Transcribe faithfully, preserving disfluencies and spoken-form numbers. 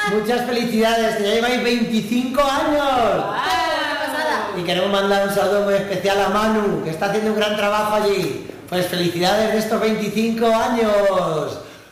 Muchas felicidades, que ya lleváis veinticinco años. ¡Wow! Y queremos mandar un saludo muy especial a Manu, que está haciendo un gran trabajo allí. Pues felicidades de estos veinticinco años.